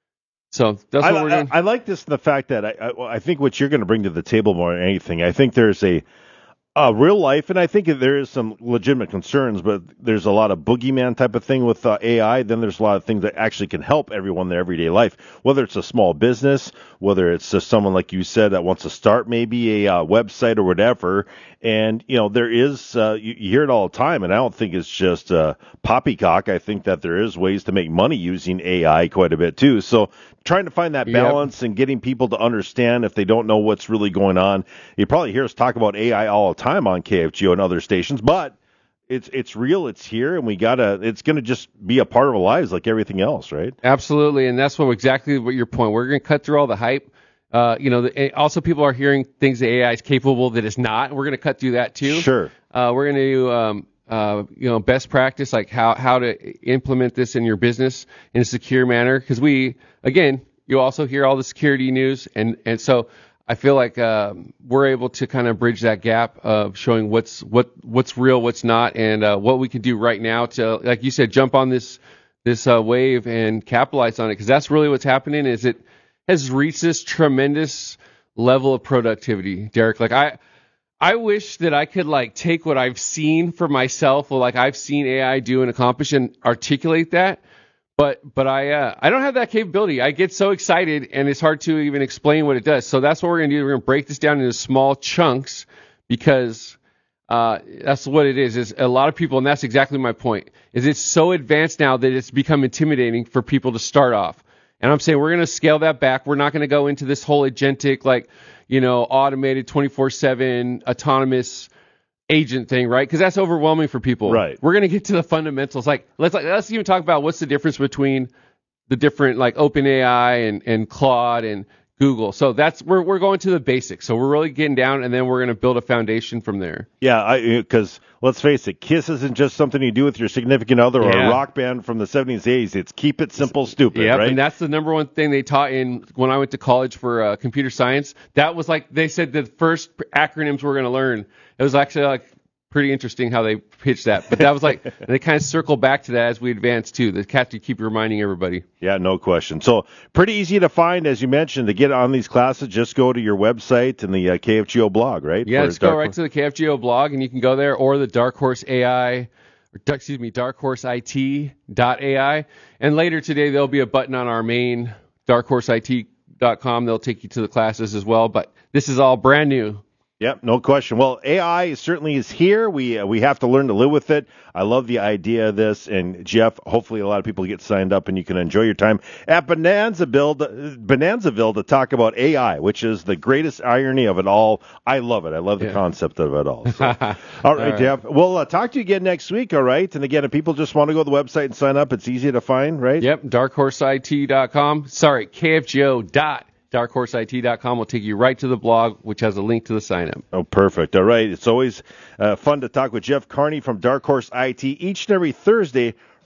So that's what
I,
we're doing.
I, I like this, the fact that I, I, I think what you're going to bring to the table more than anything, I think there's a Uh, real life, and I think there is some legitimate concerns, but there's a lot of boogeyman type of thing with uh, A I. Then there's a lot of things that actually can help everyone in their everyday life, whether it's a small business, whether it's just someone like you said that wants to start maybe a uh, website or whatever. And, you know, there is, uh, you, you hear it all the time, and I don't think it's just uh, poppycock. I think that there is ways to make money using A I quite a bit too. So trying to find that balance yep. and getting people to understand if they don't know what's really going on. You probably hear us talk about A I all the time on K F G O and other stations, but it's it's real, it's here, and we gotta. It's gonna just be a part of our lives like everything else, right?
Absolutely, and that's what exactly what your point. We're gonna cut through all the hype. Uh, you know, the, also people are hearing things that A I is capable that it's not. We're gonna cut through that too.
Sure.
Uh, we're gonna do um, uh, you know best practice, like how how to implement this in your business in a secure manner. Because we again, you also hear all the security news, and and so. I feel like uh, we're able to kind of bridge that gap of showing what's what what's real, what's not, and uh, what we can do right now to, like you said, jump on this this uh, wave and capitalize on it, because that's really what's happening. Is it has reached this tremendous level of productivity, Derek. Like I I wish that I could like take what I've seen for myself, or like I've seen A I do and accomplish, and articulate that. But but I uh, I don't have that capability. I get so excited, and it's hard to even explain what it does. So that's what we're going to do. We're going to break this down into small chunks, because uh, that's what it is. Is a lot of people, and that's exactly my point, is it's so advanced now that it's become intimidating for people to start off. And I'm saying we're going to scale that back. We're not going to go into this whole agentic, like, you know, automated twenty-four seven autonomous agent thing, right? Because that's overwhelming for people.
Right.
We're gonna get to the fundamentals. Like let's like let's even talk about what's the difference between the different like OpenAI and and Claude and Google. So that's we're we're going to the basics. So we're really getting down, and then we're gonna build a foundation from there.
Yeah, I because let's face it, Kiss isn't just something you do with your significant other or
yeah.
a rock band from the seventies, eighties. It's keep it simple, stupid,
yeah,
right?
And that's the number one thing they taught in when I went to college for uh, computer science. That was like they said the first acronyms we're gonna learn. It was actually like pretty interesting how they pitched that. But that was like, they kind of circle back to that as we advance too. They have to keep reminding everybody.
Yeah, no question. So pretty easy to find, as you mentioned, to get on these classes. Just go to your website and the uh, K F G O blog, right?
Yeah,
For
just go right to the K F G O blog, and you can go there, or the Dark Horse A I, or excuse me, dark horse I T dot A I. And later today, there'll be a button on our main dark horse I T dot com. They'll take you to the classes as well. But this is all brand new.
Yep, no question. Well, A I certainly is here. We uh, we have to learn to live with it. I love the idea of this. And, Jeff, hopefully a lot of people get signed up and you can enjoy your time at Bonanzaville, Bonanzaville to talk about A I, which is the greatest irony of it all. I love it. I love the yeah. concept of it all. So. all right, all right, Jeff. We'll uh, talk to you again next week, all right? And, again, if people just want to go to the website and sign up, it's easy to find, right?
Yep, dark horse I T dot com. Sorry, K F G O dot dark horse I T dot com will take you right to the blog, which has a link to the sign-up.
Oh, perfect. All right. It's always uh, fun to talk with Jeff Carney from Dark Horse I T each and every Thursday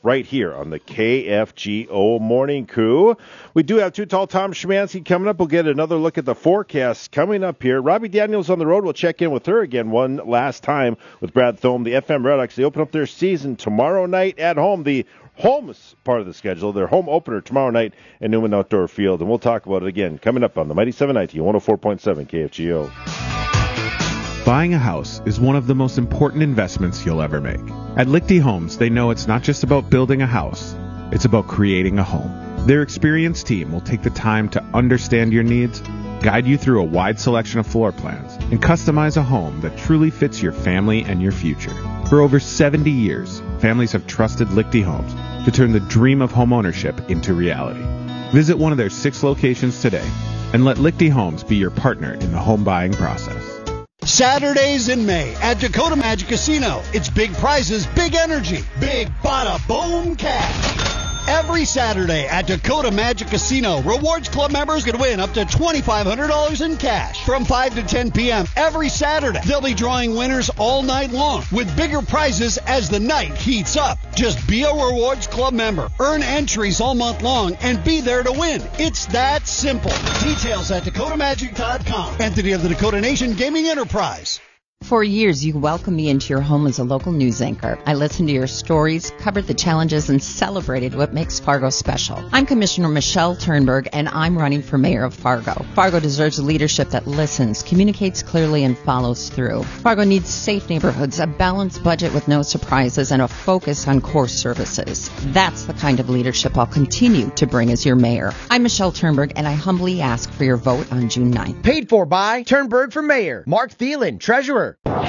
right here on the K F G O Morning Crew. We do have Too Tall Tom Szymanski coming up. We'll get another look at the forecast coming up here. Robbie Daniels on the road. We'll check in with her again one last time with Brad Thome. The F M Redhawks, they open up their season tomorrow night at home. The home part of the schedule, their home opener tomorrow night at Newman Outdoor Field. And we'll talk about it again coming up on the Mighty seven ninety, one oh four point seven K F G O.
Buying a house is one of the most important investments you'll ever make. At Lichty Homes, they know it's not just about building a house, it's about creating a home. Their experienced team will take the time to understand your needs, guide you through a wide selection of floor plans, and customize a home that truly fits your family and your future. For over seventy years, families have trusted Lichty Homes to turn the dream of homeownership into reality. Visit one of their six locations today and let Lichty Homes be your partner in the home buying process.
Saturdays in May at Dakota Magic Casino. It's big prizes, big energy, big bada boom cash. Every Saturday at Dakota Magic Casino, Rewards Club members can win up to twenty-five hundred dollars in cash from five to ten p.m. every Saturday. They'll be drawing winners all night long with bigger prizes as the night heats up. Just be a Rewards Club member, earn entries all month long, and be there to win. It's that simple. Details at dakota magic dot com. Entity of the Dakota Nation Gaming Enterprise.
For years, you welcomed me into your home as a local news anchor. I listened to your stories, covered the challenges, and celebrated what makes Fargo special. I'm Commissioner Michelle Turnberg, and I'm running for mayor of Fargo. Fargo deserves a leadership that listens, communicates clearly, and follows through. Fargo needs safe neighborhoods, a balanced budget with no surprises, and a focus on core services. That's the kind of leadership I'll continue to bring as your mayor. I'm Michelle Turnberg, and I humbly ask for your vote on June ninth.
Paid for by Turnberg for mayor. Mark Thielen, treasurer.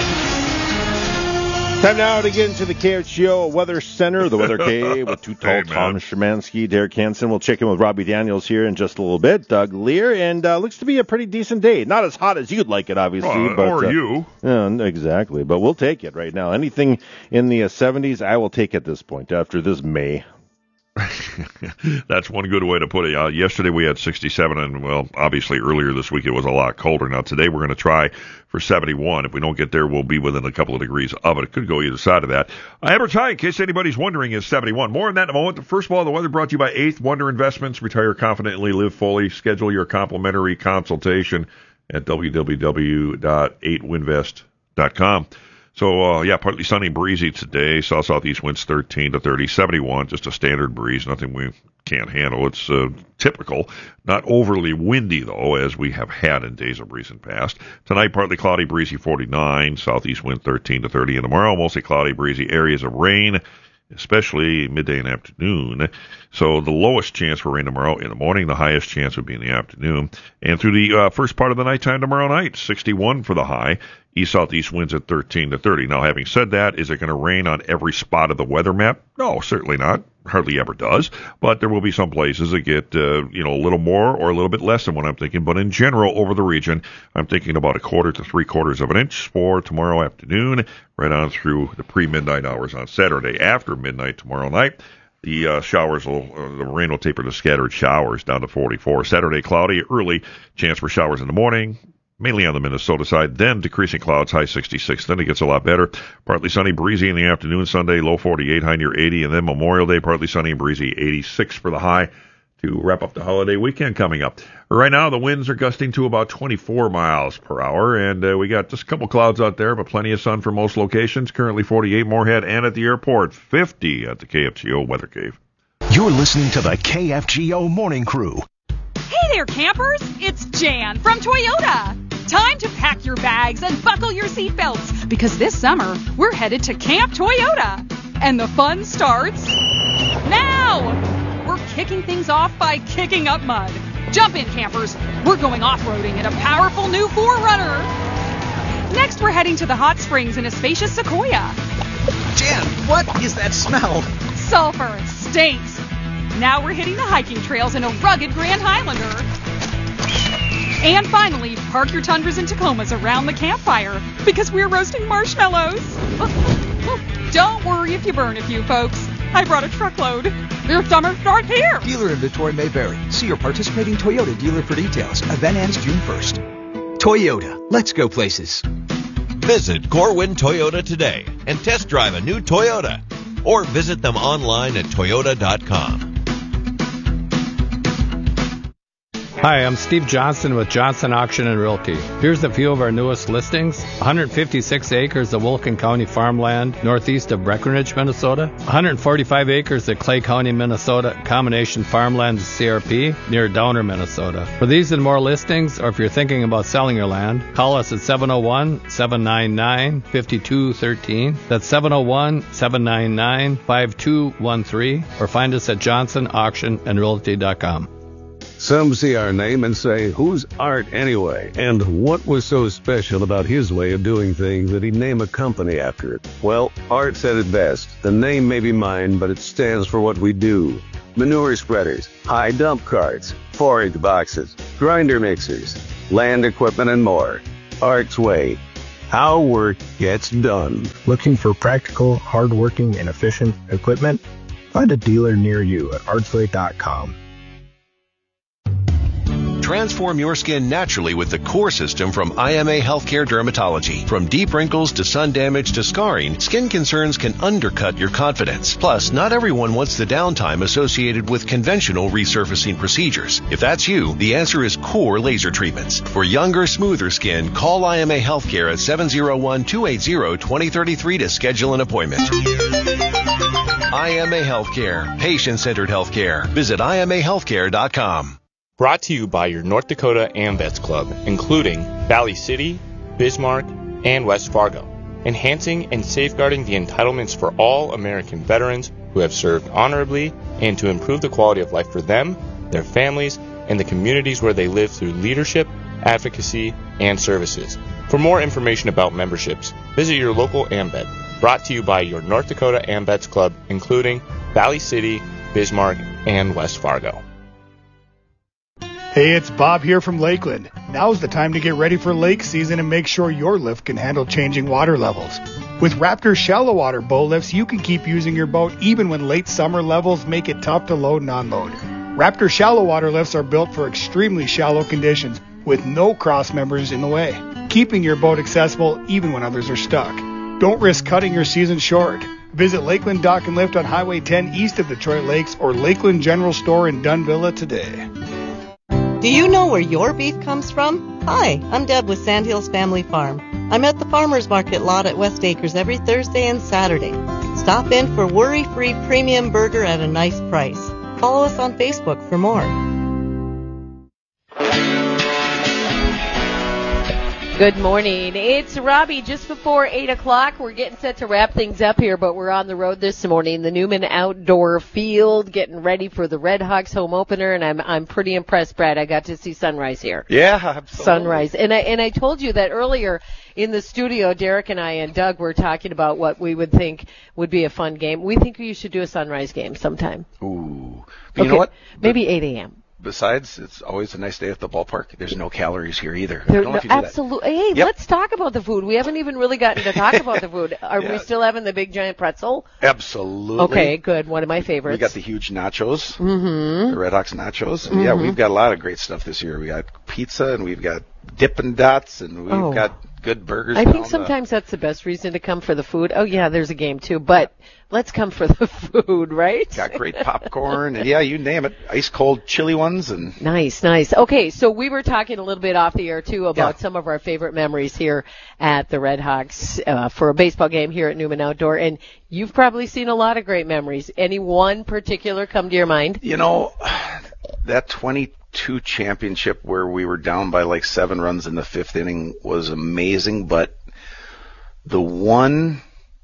Time now to get into the K F G O Weather Center, the Weather Cave with Too Tall
Hey,
Tom Szymanski, Derek Hansen. We'll check in with Robbie Daniels here in just a little bit. Doug Lear, and uh, looks to be a pretty decent day. Not as hot as you'd like it, obviously.
Uh,
but,
or
uh,
you.
Yeah, exactly, but we'll take it right now. Anything in the uh, seventies, I will take at this point after this May.
That's one good way to put it. Uh, yesterday we had sixty-seven, and, well, obviously earlier this week it was a lot colder. Now today we're going to try for seventy-one. If we don't get there, we'll be within a couple of degrees of it. It could go either side of that. Uh, Average high, in case anybody's wondering, is seventy-one. More on that in a moment. First of all, the weather brought to you by Eighth Wonder Investments. Retire confidently, live fully. Schedule your complimentary consultation at w w w dot eight winvest dot com. So, uh, yeah, partly sunny, breezy today. South southeast winds thirteen to thirty, seventy-one, just a standard breeze, nothing we can't handle. It's uh, typical, not overly windy, though, as we have had in days of recent past. Tonight, partly cloudy, breezy, forty-nine, southeast wind thirteen to thirty. And tomorrow, mostly cloudy, breezy, areas of rain, especially midday and afternoon. So the lowest chance for rain tomorrow in the morning, the highest chance would be in the afternoon. And through the uh, first part of the nighttime tomorrow night, sixty-one for the high. East-southeast winds at thirteen to thirty. Now, having said that, is it going to rain on every spot of the weather map? No, certainly not. Hardly ever does. But there will be some places that get, uh, you know, a little more or a little bit less than what I'm thinking. But in general, over the region, I'm thinking about a quarter to three quarters of an inch for tomorrow afternoon, right on through the pre-midnight hours on Saturday. After midnight tomorrow night, the uh, showers will, uh, the rain will taper to scattered showers down to forty-four. Saturday, cloudy, early, chance for showers in the morning, mainly on the Minnesota side, then decreasing clouds, high sixty-six. Then it gets a lot better. Partly sunny, breezy in the afternoon. Sunday, low forty-eight, high near eighty. And then Memorial Day, partly sunny and breezy, eighty-six for the high to wrap up the holiday weekend coming up. Right now, the winds are gusting to about twenty-four miles per hour. And uh, we got just a couple clouds out there, but plenty of sun for most locations. Currently forty-eight Moorhead and at the airport, fifty at the K F G O Weather Cave.
You're listening to the K F G O Morning Crew.
Hey there, campers! It's Jan from Toyota. Time to pack your bags and buckle your seatbelts, because this summer we're headed to Camp Toyota. And the fun starts now! We're kicking things off by kicking up mud. Jump in, campers. We're going off-roading in a powerful new four runner. Next, we're heading to the hot springs in a spacious Sequoia.
Jan, what is that smell?
Sulfur. It stinks. Now we're hitting the hiking trails in a rugged Grand Highlander. And finally, park your Tundras and Tacomas around the campfire, because we're roasting marshmallows. Don't worry if you burn a few, folks. I brought a truckload. Your summer starts here.
Dealer inventory may vary. See your participating Toyota dealer for details. Event ends June first. Toyota. Let's go places.
Visit Corwin Toyota today and test drive a new Toyota.
or visit them online at toyota dot com.
Hi, I'm Steve Johnson with Johnson Auction and Realty. Here's a few of our newest listings. one hundred fifty-six acres of Wilkin County farmland northeast of Breckenridge, Minnesota. one hundred forty-five acres of Clay County, Minnesota, combination farmland to C R P near Downer, Minnesota. For these and more listings, or if you're thinking about selling your land, call us at seven oh one, seven nine nine, five two one three. That's seven oh one, seven nine nine, five two one three, or find us at johnson auction and realty dot com.
Some see our name and say, who's Art anyway? And what was so special about his way of doing things that he'd name a company after it? Well, Art said it best. The name may be mine, but it stands for what we do. Manure spreaders, high dump carts, forage boxes, grinder mixers, land equipment, and more. Art's way. How work gets done.
Looking for practical, hardworking, and efficient equipment? Find a dealer near you at arts way dot com.
Transform your skin naturally with the Core System from I M A Healthcare Dermatology. From deep wrinkles to sun damage to scarring, skin concerns can undercut your confidence. Plus, not everyone wants the downtime associated with conventional resurfacing procedures. If that's you, the answer is Core Laser Treatments. For younger, smoother skin, call I M A Healthcare at seven oh one, two eight zero, two oh three three to schedule an appointment. I M A Healthcare. Patient-centered healthcare. Visit I M A healthcare dot com.
Brought to you by your North Dakota AmVets Club, including Valley City, Bismarck, and West Fargo, enhancing and safeguarding the entitlements for all American veterans who have served honorably and to improve the quality of life for them, their families, and the communities where they live through leadership, advocacy, and services. For more information about memberships, visit your local AmVet. Brought to you by your North Dakota AmVets Club, including Valley City, Bismarck, and West Fargo.
Hey, it's Bob here from Lakeland. Now's the time to get ready for lake season and make sure your lift can handle changing water levels. With Raptor shallow water bow lifts, you can keep using your boat even when late summer levels make it tough to load and unload. Raptor shallow water lifts are built for extremely shallow conditions with no cross members in the way, keeping your boat accessible even when others are stuck. Don't risk cutting your season short. Visit Lakeland Dock and Lift on Highway ten east of Detroit Lakes or Lakeland General Store in Dunvilla today.
Do you know where your beef comes from? Hi, I'm Deb with Sandhills Family Farm. I'm at the Farmers Market lot at West Acres every Thursday and Saturday. Stop in for worry-free premium burger at a nice price. Follow us on Facebook for more.
Good morning. It's Robbie. Just before eight o'clock, we're getting set to wrap things up here, but we're on the road this morning. The Newman Outdoor Field, getting ready for the Red Hawks home opener, and I'm I'm pretty impressed, Brad. I got to see sunrise here.
Yeah, absolutely.
Sunrise. And I and I told you that earlier in the studio. Derek and I and Doug were talking about what we would think would be a fun game. We think you should do a sunrise game sometime.
Ooh. But
okay.
You know what?
Maybe eight a.m.
Besides, it's always a nice day at the ballpark. There's no calories here either.
There,
I don't know
no,
if you do
absolutely.
that.
Hey,
Yep.
let's talk about the food. We haven't even really gotten to talk about the food. Are
Yeah.
we still having the big giant pretzel?
Absolutely.
Okay, good. One of my favorites.
We got the huge nachos,
Mm-hmm.
the Red Hawks nachos.
Mhm.
Yeah, we've got a lot of great stuff this year. We got pizza, and we've got Dippin' Dots, and we've
Oh.
got good burgers.
I
down
think
the-
sometimes that's the best reason to come for the food. Oh, yeah, there's a game, too. But let's come for the food, right?
Got great popcorn, and yeah, you name it. Ice cold chili ones, and
Nice, nice. Okay, so we were talking a little bit off the air, too, about
Yeah.
some of our favorite memories here at the Red Hawks uh, for a baseball game here at Newman Outdoor. And you've probably seen a lot of great memories. Any one particular come to your mind?
you know, that twenty-two championship where we were down by like seven runs in the fifth inning was amazing, but the one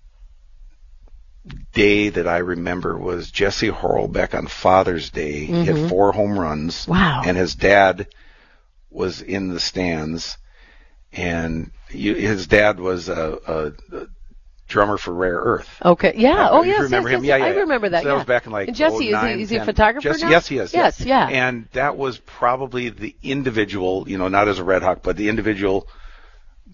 day that I remember was Jesse Horlbeck on Father's Day. He
Mhm.
hit four home runs.
Wow.
And his dad was in the stands, and you, his dad was a, a, a drummer for Rare Earth.
Okay. Yeah.
Uh,
Oh,
you
yes.
remember
yes,
him?
yes.
Yeah, yeah,
I
yeah.
remember that.
So that
yeah.
was back in like
And Jesse,
oh nine,
is he, is he a
ten.
photographer
Jesse,
now?
Yes, he is.
Yes, yeah.
And that was probably the individual, you know, not as a Red Hawk, but the individual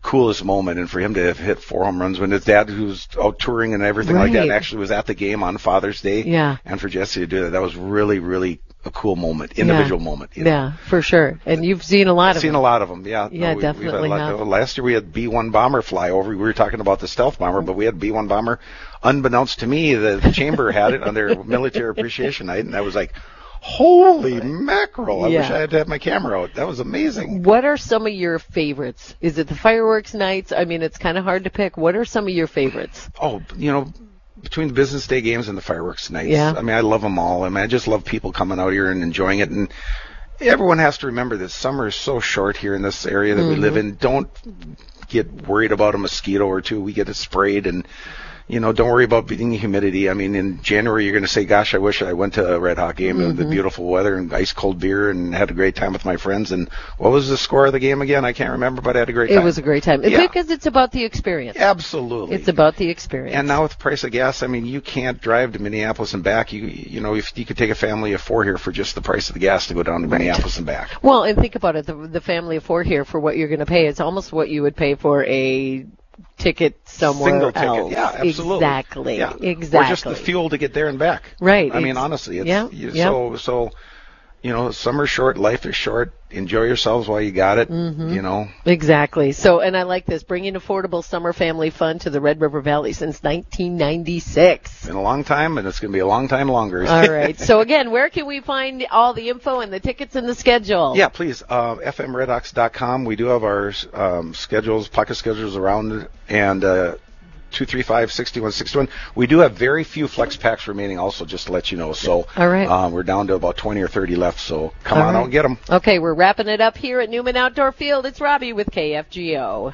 coolest moment. And for him to have hit four home runs when his dad, who's out touring and everything
right.
like that, actually was at the game on Father's Day.
Yeah.
And for Jesse to do that, that was really, really a cool moment, individual
yeah.
moment. You know?
Yeah, for sure. And you've seen a lot
I've
of
seen
them.
a lot of them, yeah.
Yeah,
no, we,
definitely
we've had a lot,
have.
Last year we had B one bomber fly over. We were talking about the stealth bomber, but we had B one bomber. Unbeknownst to me, the, the chamber had it on their military appreciation night, and I was like, holy mackerel. I
yeah.
wish I had to have my camera out. That was amazing.
What are some of your favorites? Is it the fireworks nights? I mean, it's kind of hard to pick. What are some of your favorites?
Oh, you know, between the business day games and the fireworks nights.
Yeah.
I mean, I love them all. I mean, I just love people coming out here and enjoying it. And everyone has to remember that summer is so short here in this area that mm-hmm. we live in. Don't get worried about a mosquito or two. We get it sprayed, and you know, don't worry about beating humidity. I mean, in January, you're going to say, gosh, I wish I went to a Red Hawk game mm-hmm. in the beautiful weather and ice cold beer and had a great time with my friends. And what was the score of the game again? I can't remember, but I had a great time.
It was a great time.
Yeah.
Because it's about the experience.
Absolutely.
It's about the experience.
And now with the price of gas, I mean, you can't drive to Minneapolis and back. You you know, if you could take a family of four here for just the price of the gas to go down to right. Minneapolis and back.
Well, and think about it. The, the family of four here for what you're going to pay, it's almost what you would pay for a ticket somewhere
Single ticket,
else.
yeah, absolutely.
Exactly,
yeah.
exactly.
Or just the fuel to get there and back.
Right.
I mean,
it's,
honestly, it's
yeah,
you,
yeah.
so so. You know, summer's short, life is short. Enjoy yourselves while you got it.
Mm-hmm.
You know.
Exactly. So, and I like this, bringing affordable summer family fun to the Red River Valley since nineteen ninety-six.
Been a long time, and it's going to be a long time longer.
All right. So again, where can we find all the info and the tickets and the schedule?
Yeah, please. Uh, F M red hawks dot com. We do have our um, schedules, pocket schedules around, and uh, two three five, six one six one. We do have very few flex packs remaining also, just to let you know. So
all right.
um, we're down to about twenty or thirty left, so come
all
on
right.
out and get them.
Okay, we're wrapping it up here at Newman Outdoor Field. It's Robbie with K F G O.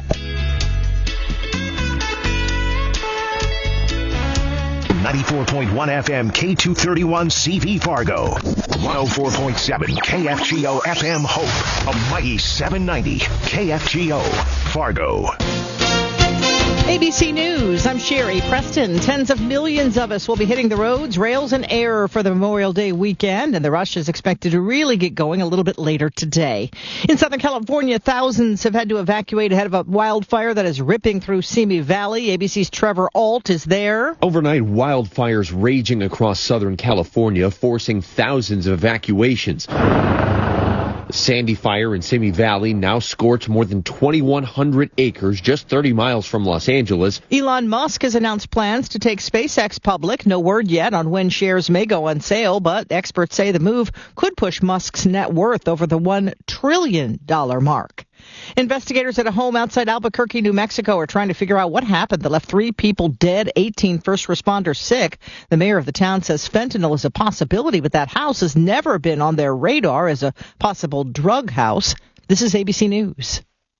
ninety-four point one F M K two thirty-one C V Fargo. one oh four point seven K F G O F M Hope. A mighty seven ninety K F G O Fargo.
A B C News, I'm Sherry Preston. Tens of millions of us will be hitting the roads, rails, and air for the Memorial Day weekend, and the rush is expected to really get going a little bit later today. In Southern California, thousands have had to evacuate ahead of a wildfire that is ripping through Simi Valley. A B C's Trevor Ault is there.
Overnight, wildfires raging across Southern California, forcing thousands of evacuations. The Sandy Fire in Simi Valley now scorched more than twenty-one hundred acres just thirty miles from Los Angeles.
Elon Musk has announced plans to take SpaceX public. No word yet on when shares may go on sale, but experts say the move could push Musk's net worth over the one trillion dollars mark. Investigators at a home outside Albuquerque, New Mexico are trying to figure out what happened that left three people dead, eighteen first responders sick. The mayor of the town says fentanyl is a possibility, but that house has never been on their radar as a possible drug house. This is A B C News.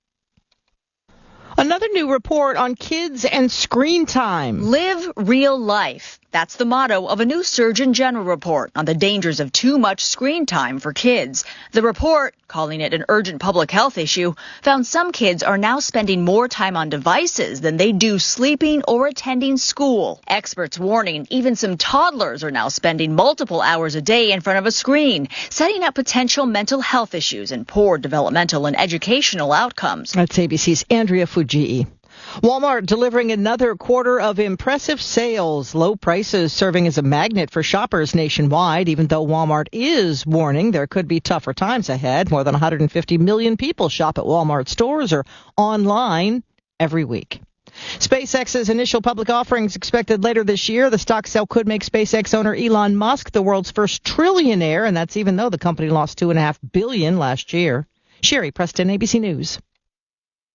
Another new report on kids and screen time.
Live real life. That's the motto of a new Surgeon General report on the dangers of too much screen time for kids. The report, calling it an urgent public health issue, found some kids are now spending more time on devices than they do sleeping or attending school. Experts warning even some toddlers are now spending multiple hours a day in front of a screen, setting up potential mental health issues and poor developmental and educational outcomes.
That's A B C's Andrea Fujii. Walmart delivering another quarter of impressive sales. Low prices serving as a magnet for shoppers nationwide, even though Walmart is warning there could be tougher times ahead. More than one hundred fifty million people shop at Walmart stores or online every week. SpaceX's initial public offering is expected later this year. The stock sale could make SpaceX owner Elon Musk the world's first trillionaire, and that's even though the company lost two point five billion dollars last year. Sherry Preston, A B C News.